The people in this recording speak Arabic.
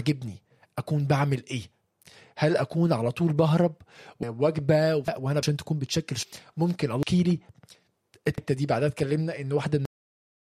بيعجبني اكون بعمل ايه؟ هل اكون على طول بهرب وجبه وانا عشان تكون بتشكل؟ ممكن الله كيلي. الحته دي بعدها اتكلمنا ان واحده